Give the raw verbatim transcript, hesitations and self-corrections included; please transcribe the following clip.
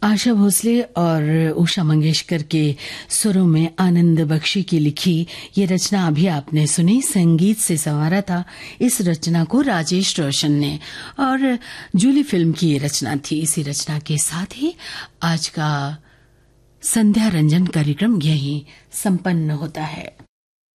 आशा भोसले और उषा मंगेशकर के सुरों में आनंद बख्शी की लिखी ये रचना अभी आपने सुनी, संगीत से संवारा था इस रचना को राजेश रोशन ने, और जूली फिल्म की ये रचना थी। इसी रचना के साथ ही आज का संध्या रंजन कार्यक्रम यहीं संपन्न होता है।